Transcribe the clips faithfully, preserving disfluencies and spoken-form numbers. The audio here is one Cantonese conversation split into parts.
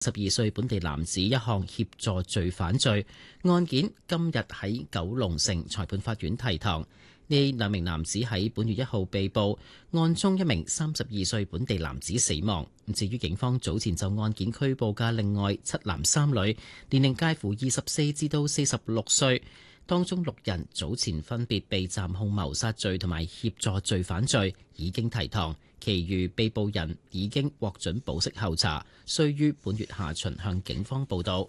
十二歲本地男子一項協助罪犯罪案件，今日喺九龍城裁判法院提堂。呢兩名男子喺本月一號被捕，案中一名三十二歲本地男子死亡。至於警方早前就案件拘捕嘅另外七男三女，年齡介乎二十四至到四十六歲，當中六人早前分別被暫控謀殺罪同埋協助罪犯罪，已經提堂。其餘被捕人已經獲准保釋候查，須於本月下旬向警方報到。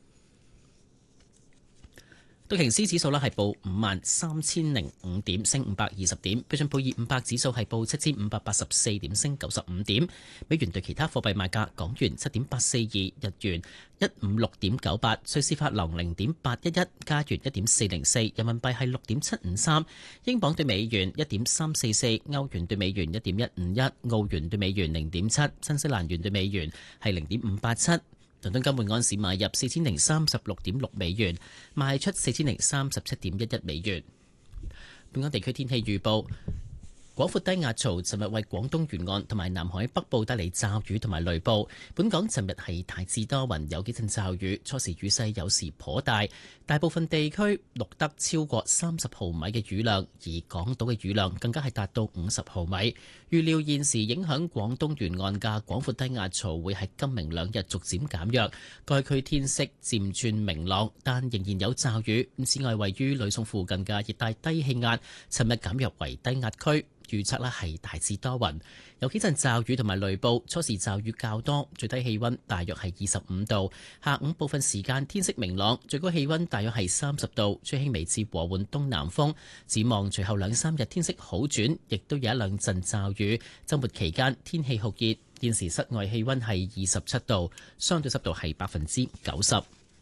道瓊斯指數咧係報五萬三千零五點，升五百二十點。標準普爾五百指數係報七千五百八十四點，升九十五點。美元對其他貨幣賣價：港元七點八四二，日元一五六點九八，瑞士法郎零點八一一，加元一點四零四，人民幣係六點七五三，英鎊對美元一點三四四，歐元對美元一點一五一，澳元對美元零點七，新西蘭元對美元係零點五八七。倫敦金每安士買入四千零三十六點六美元，賣出四千零三十七點一一美元。本港地區天氣預報。廣闊低壓槽尋日為廣東沿岸同埋南海北部帶嚟驟雨同埋雷暴。本港尋日係大致多雲，有幾陣驟雨，初時雨勢有時頗大，大部分地區錄得超過三十毫米嘅雨量，而港島嘅雨量更加係達到五十毫米。預料現時影響廣東沿岸嘅廣闊低壓槽會喺今明兩日逐漸減弱，該區天色漸轉明朗，但仍然有驟雨。此外，位於呂宋附近嘅熱帶低氣壓，尋日減弱為低壓區。預測咧係大致多雲，有幾陣驟雨同埋雷暴，初時驟雨較多，最低氣溫大約係二十五度。下午部分時間天色明朗，最高氣溫大約係三十度，吹輕微至和緩東南風。展望隨後兩三日天色好轉，亦都有一兩陣驟雨。週末期間天氣酷熱，現時室外氣溫係二十七度，相對濕度係百分之九十。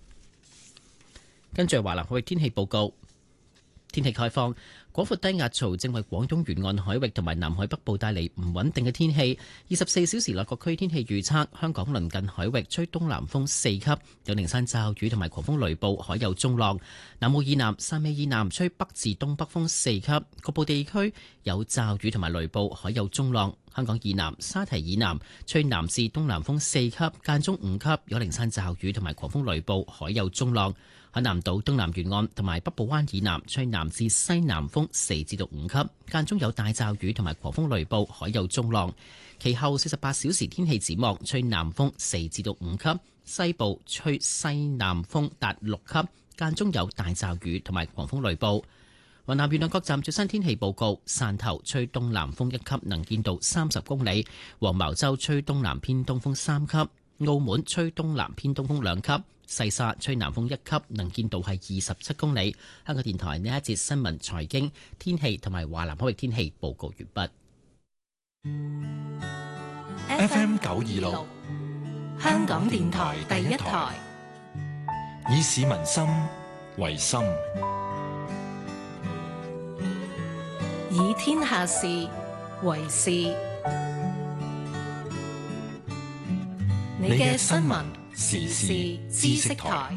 跟住華南海域天氣報告。天氣概況，廣闊低壓槽正為廣東沿岸海域同埋南海北部帶嚟唔穩定嘅天氣。二十四小時內各區天氣預測：香港鄰近海域吹東南風四級，有零散驟雨同埋狂風雷暴，海有中浪。南澳以南、汕尾以南吹北至東北風四級，局部地區有驟雨同埋雷暴，海有中浪。香港以南、沙堤以南吹南至東南風四級，間中五級，有零散驟雨同埋狂風雷暴，海有中浪。海南島東南沿岸同埋北部灣以南吹南至西南風四至到五級，間中有大驟雨同埋狂風雷暴，海有中浪。其後四十八小時天氣展望，吹南風四至到五級，西部吹西南風達六級，間中有大驟雨同埋狂風雷暴。雲南沿岸各站最新天氣報告：汕頭吹東南風一級，能見度三十公里；黃茅洲吹東南偏東風三級；澳門吹東南偏東風兩級；細沙吹南風一級，能見度係二十七公里。香港電台呢一節新聞、財經、天氣同埋華南海域天氣報告完畢。 F M 九二六，香港電台第一台，以市民心為心， 以天下事為事。你嘅新聞時事知識台。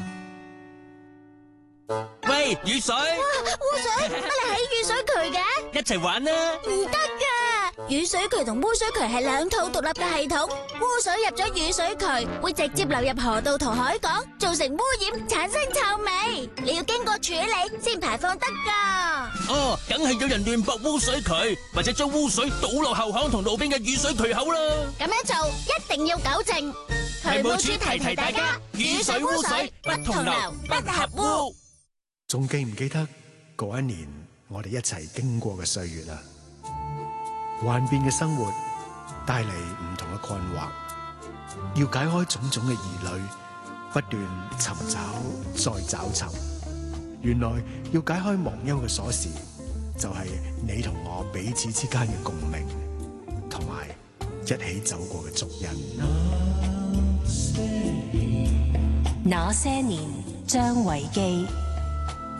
喂，雨水！ 哇，污水！乜你喺雨水渠嘅？ 一齊玩啦！ 唔得噶，雨水渠同污水渠係兩套獨立嘅系統。污水入咗雨水渠，會直接流入河道同海港，造成污染，產生臭味。你要經過處理先排放得噶。 哦，梗係有人亂駁污水渠，或者將污水倒落後巷同路邊嘅雨水渠口啦。 咁樣做一定要糾正。渠務署提提大家，雨水污水不同流，不合污。 仲記唔記得嗰一年我哋一齊經過嘅歲月啊？幻變嘅生活帶嚟唔同嘅困惑，要解開種種嘅疑慮，不斷尋找再找尋。原來要解開忘憂嘅鎖匙，就係你同我彼此之間嘅共鳴，同埋一起走過嘅足印。 那些年，張維基。